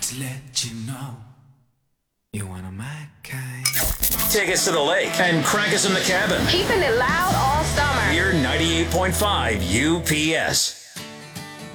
to let you know you're one of my kind. Take us to the lake and crank us in the cabin. Keeping it loud all summer. We're 98.5 UPS.